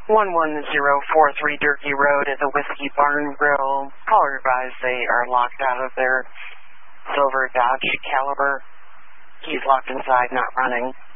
1143 Durkee Road at the Whiskey Barn Grill. Caller advised they are locked out of their silver Dodge Caliber. Keys locked inside, not running.